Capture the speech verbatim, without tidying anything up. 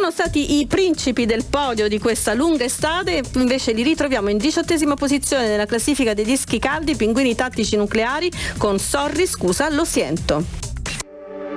sono stati i principi del podio di questa lunga estate, invece li ritroviamo in diciottesima posizione nella classifica dei dischi caldi, Pinguini Tattici Nucleari con Sorry, scusa, lo siento.